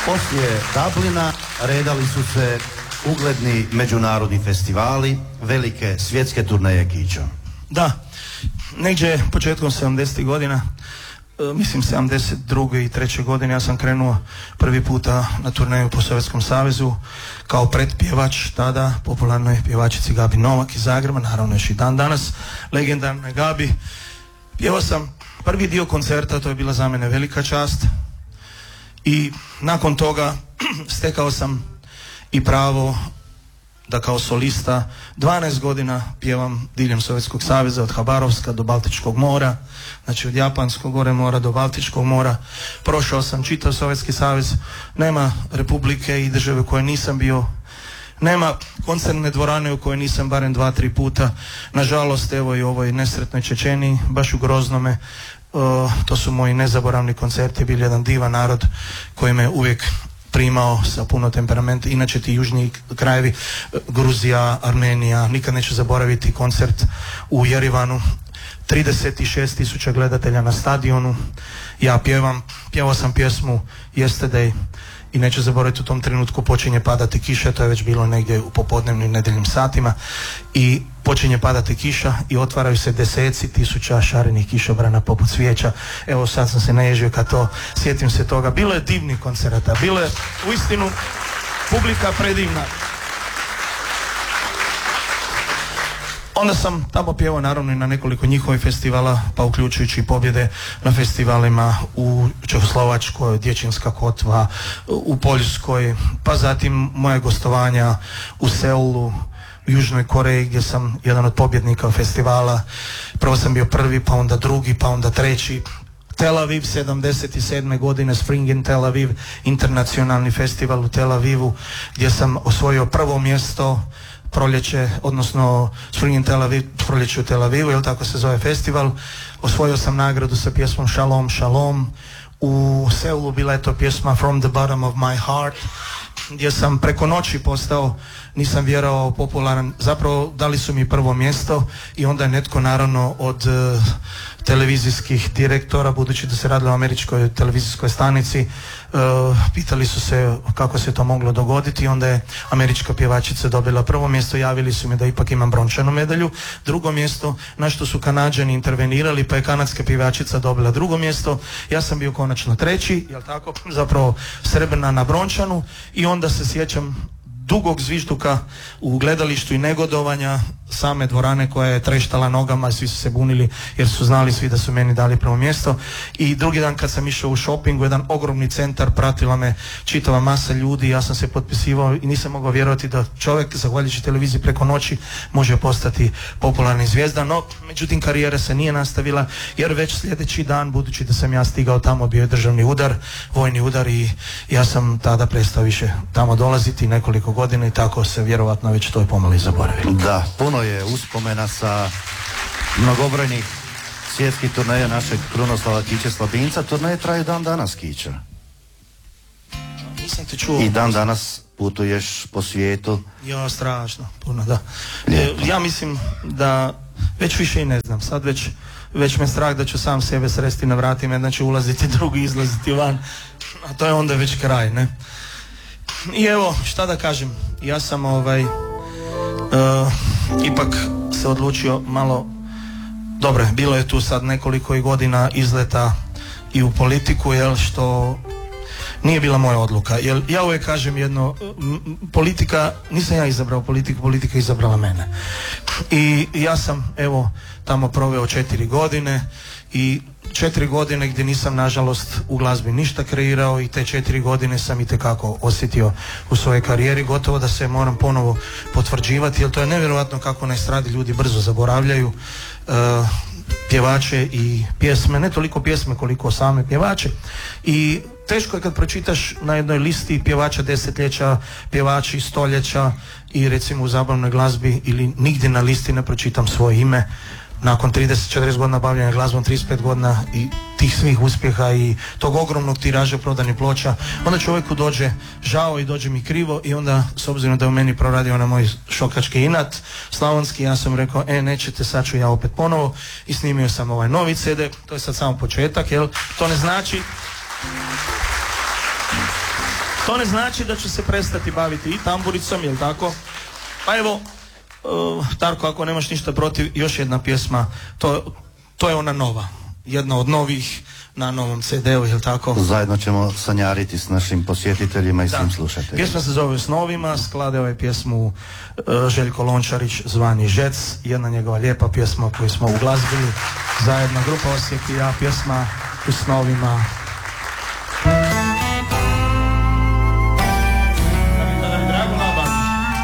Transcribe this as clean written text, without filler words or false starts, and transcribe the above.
Poslije Dublina redali su se ugledni međunarodni festivali, velike svjetske turneje Kićo. Da, negdje početkom 70. godina, mislim 72. i 3. godine, ja sam krenuo prvi puta na turneju po Sovjetskom savezu kao predpjevač tada popularnoj pjevačici Gabi Novak iz Zagreba, naravno još i dan danas legendarnoj Gabi. Pjevao sam prvi dio koncerta, to je bila za mene velika čast, i nakon toga stekao sam i pravo da kao solista 12 godina pjevam diljem Sovjetskog saveza, od Habarovska do Baltičkog mora, znači od Japanskog gore mora do Baltičkog mora. Prošao sam čitav Sovjetski savez, nema republike i države u kojoj nisam bio, nema koncertne dvorane u kojoj nisam barem 2-3 puta. Nažalost, evo i u ovoj nesretnoj Čečeniji, baš u Groznome, to su moji nezaboravni koncerti, bili jedan divan narod koji me uvijek primao sa puno temperamenta. Inače ti južni krajevi, Gruzija, Armenija, nikad neću zaboraviti koncert u Jerevanu, 36.000 gledatelja na stadionu. Ja pjevao sam pjesmu Yesterday i neću zaboraviti, u tom trenutku počinje padati kiša, to je već bilo negdje u popodnevnim nedeljnim satima, i počinje padati kiša i otvaraju se deseci tisuća šarenih kišobrana poput svijeća. Evo sad sam se naježio kad to sjetim se toga. Bilo je divnih koncerata, bilo je uistinu publika predivna. Onda sam tamo pjevao naravno i na nekoliko njihovih festivala, pa uključujući pobjede na festivalima u Čehoslovačkoj, Dječinska kotva, u Poljskoj, pa zatim moje gostovanja u Seulu, u Južnoj Koreji, gdje sam jedan od pobjednika festivala. Prvo sam bio prvi, pa onda drugi, pa onda treći. Tel Aviv 77. godine, Spring in Tel Aviv, internacionalni festival u Tel Avivu, gdje sam osvojio prvo mjesto, proljeće, odnosno Spring in Tel Aviv, proljeće u Tel Avivu, jel tako se zove festival. Osvojio sam nagradu sa pjesmom Shalom, Shalom. U Seulu bila je to pjesma From the Bottom of My Heart, gdje sam preko noći postao, nisam vjerovao, popularan. Zapravo dali su mi prvo mjesto i onda je netko naravno od televizijskih direktora, budući da se radilo o američkoj televizijskoj stanici, pitali su se kako se to moglo dogoditi, i onda je američka pjevačica dobila prvo mjesto. Javili su mi da ipak imam brončanu medalju. Drugo mjesto, na što su Kanađani intervenirali, pa je kanadska pjevačica dobila drugo mjesto. Ja sam bio konačno treći, jel tako, zapravo srebrna na brončanu. I onda se sjećam dugog zvižduka u gledalištu i negodovanja same dvorane koja je treštala nogama, svi su se bunili jer su znali svi da su meni dali prvo mjesto. I drugi dan kad sam išao u shopping u jedan ogromni centar, pratila me čitava masa ljudi, ja sam se potpisivao i nisam mogao vjerovati da čovjek, zahvaljujući televiziji, preko noći može postati popularni zvijezda. No, međutim, karijera se nije nastavila, jer već sljedeći dan, budući da sam ja stigao tamo, bio je državni udar, vojni udar, i ja sam tada prestao više tamo dolaziti nekoliko godina, i tako se vjerovatno već to je pomalo i zaboravilo. Da, puno je uspomena sa mnogobrojnih svjetskih turneja našeg Krunoslava Kiće Slabinca. Turneje traju dan danas, Kića. Nisam te čuo. I dan danas putuješ po svijetu. Jo, strašno, puno, da. Ja mislim da već više i ne znam. Sad već me strah da ću sam sebe sresti na vratima, jedan će ulaziti, drugi izlaziti van. A to je onda već kraj, ne? I evo, šta da kažem, ja sam ipak se odlučio malo, dobro, bilo je tu sad nekoliko i godina izleta i u politiku, jel, što nije bila moja odluka, jer ja uvijek kažem jedno, politika, nisam ja izabrao politiku, politika je izabrala mene. I ja sam, evo, tamo proveo 4 godine i 4 godine gdje nisam, nažalost, u glazbi ništa kreirao, i te 4 godine sam itekako osjetio u svojoj karijeri. Gotovo da se moram ponovo potvrđivati, jer to je nevjerojatno kako na estradi ljudi brzo zaboravljaju pjevače i pjesme, ne toliko pjesme koliko same pjevače. I teško je kad pročitaš na jednoj listi pjevača desetljeća, pjevači stoljeća, i recimo u zabavnoj glazbi ili nigdje na listi ne pročitam svoje ime. Nakon 30-40 godina bavljanja glazbom, 35 godina i tih svih uspjeha i tog ogromnog tiraža prodanih ploča, onda čovjeku dođe žao i dođe mi krivo, i onda, s obzirom da je u meni proradio na moj šokački inat slavonski, ja sam rekao, nećete, sad ću ja opet ponovo, i snimio sam ovaj novi CD. To je sad samo početak, jel? To ne znači To ne znači da ću se prestati baviti i tamburicom, jel tako? Pa evo, Darko, ako nemaš ništa protiv, još jedna pjesma, to je ona nova, jedna od novih na novom CD-u, jel tako? Zajedno ćemo sanjariti s našim posjetiteljima i svim slušateljima. Pjesma se zove S novima, skladao je pjesmu Željko Lončarić zvani Žec, jedna njegova lijepa pjesma koju smo uglazbili zajedno, grupa Osijek i ja, pjesma S novima.